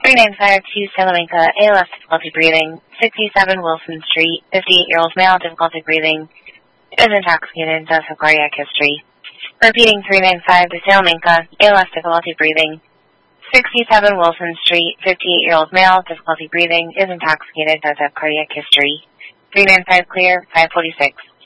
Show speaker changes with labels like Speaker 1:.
Speaker 1: 3952 Salamanca, ALS difficulty breathing. 67 Wilson Street, 58-year-old male, difficulty breathing, is intoxicated, does have cardiac history. Repeating 395 to Salamanca, ALS difficulty breathing. 67 Wilson Street, 58-year-old male, difficulty breathing, is intoxicated, does have cardiac history. 395 clear, 546.